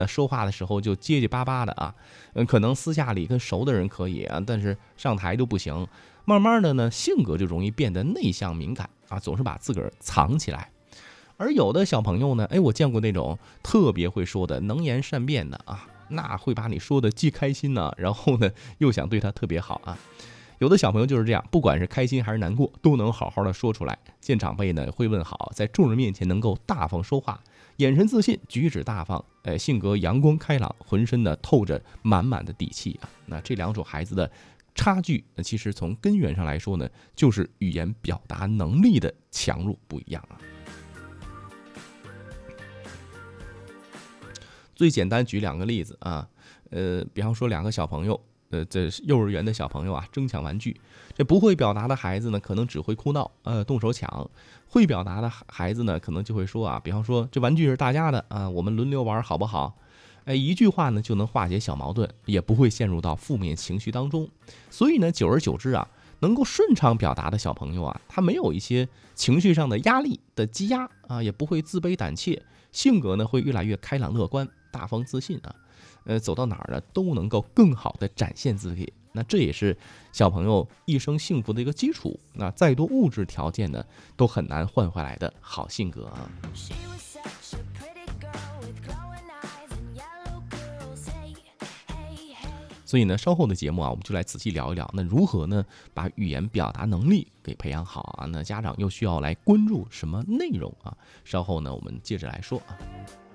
说话的时候就结结巴巴的啊，可能私下里跟熟的人可以啊，但是上台就不行。慢慢的呢，性格就容易变得内向敏感啊，总是把自个儿藏起来。而有的小朋友呢，我见过那种特别会说的、能言善辩的啊，那会把你说的既开心呢，然后呢又想对他特别好啊。有的小朋友就是这样，不管是开心还是难过，都能好好的说出来。见长辈呢会问好，在众人面前能够大方说话，眼神自信，举止大方，性格阳光开朗，浑身呢透着满满的底气啊。那这两种孩子的差距，其实从根源上来说呢，就是语言表达能力的强弱不一样啊。最简单举两个例子啊，比方说两个小朋友，这幼儿园的小朋友啊，争抢玩具。这不会表达的孩子呢，可能只会哭闹，动手抢；会表达的孩子呢，可能就会说啊，比方说这玩具是大家的啊，我们轮流玩好不好？一句话呢就能化解小矛盾，也不会陷入到负面情绪当中。所以呢，久而久之啊，能够顺畅表达的小朋友啊，他没有一些情绪上的压力的积压啊，也不会自卑胆怯，性格呢会越来越开朗乐观、大方自信啊。走到哪儿呢都能够更好的展现自己。那这也是小朋友一生幸福的一个基础。那再多物质条件呢，都很难换回来的好性格啊。所以呢，稍后的节目啊，我们就来仔细聊一聊，那如何呢把语言表达能力给培养好啊？那家长又需要来关注什么内容啊？稍后呢，我们接着来说啊。